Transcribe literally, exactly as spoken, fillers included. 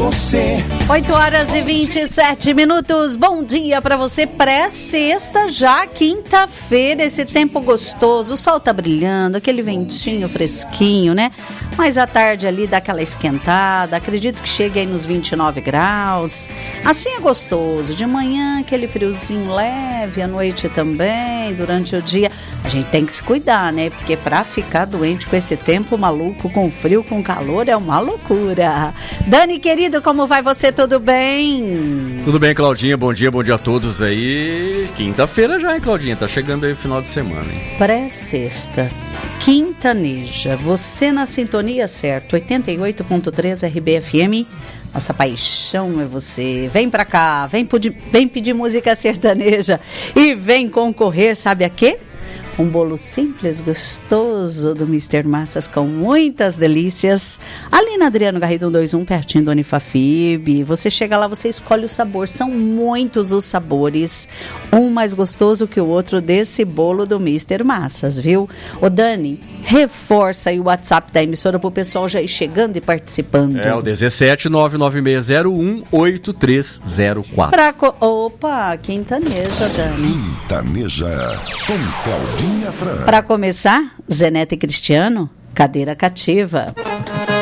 você. oito horas e vinte e sete minutos. Bom dia para você. Pré-sexta já, quinta-feira, esse tempo gostoso. O sol tá brilhando, aquele ventinho fresquinho, né? Mas à tarde ali dá aquela esquentada. Acredito que chegue aí nos vinte e nove graus. Assim é gostoso. De manhã aquele friozinho leve, à noite também, durante o dia. A gente tem que se cuidar, né? Porque pra ficar doente com esse tempo maluco, com frio, com calor, é uma loucura. Dani, querido, como vai você? Tudo bem? Tudo bem, Claudinha. Bom dia, bom dia a todos aí. Quinta-feira já, hein, Claudinha? Tá chegando aí o final de semana, hein? Pré-sexta, quintaneja. Você na sintonia, certo? oitenta e oito ponto três R B F M. Nossa paixão é você. Vem pra cá, vem pedir, vem pedir música sertaneja e vem concorrer, sabe a quê? Um bolo simples, gostoso do mister Massas com muitas delícias. Ali na Adriano Garrido cento e vinte e um, pertinho do Unifafib. Você chega lá, você escolhe o sabor. São muitos os sabores. Um mais gostoso que o outro desse bolo do mister Massas, viu? Ô Dani, reforça aí o WhatsApp da emissora pro pessoal já ir chegando e participando. É o dezessete nove nove seis zero um oito três zero quatro. Pra co- Opa, quintaneja, Dani. Quintaneja com Claudinha Fran. Para começar, Zenete e Cristiano, Cadeira Cativa.